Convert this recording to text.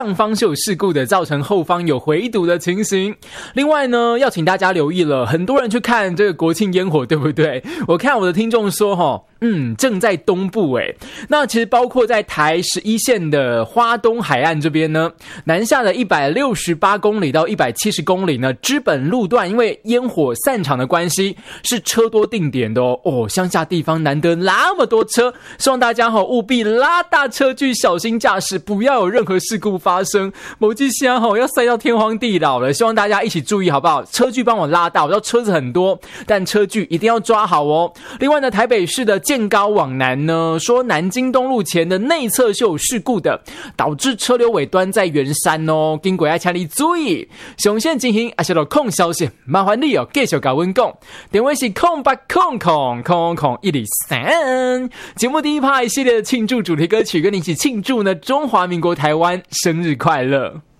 上方是有事故的，造成后方有回堵的情形。另外呢，要请大家留意了，很多人去看这个国庆烟火，对不对？我看我的听众说正在东部诶。那其实包括在台11线的花东海岸这边呢，南下的168公里到170公里呢，知本路段因为烟火散场的关系，是车多定点的哦。乡下地方难得那么多车，希望大家务必拉大车距，小心驾驶，不要有任何事故发生。某记现在要塞到天荒地老了，希望大家一起注意好不好？车距帮我拉大，我知道车子很多，但车距一定要抓好哦。另外呢，台北市的建高往南呢，说南京东路前的内侧是有事故的，导致车流尾端在圆山哦，经过要请你注意。详细情形还是有空消息，麻烦你继续跟我讲，电话是0800000103。节目第一趴一系列的庆祝主题歌曲，跟你一起庆祝呢中华民国台湾生日快乐。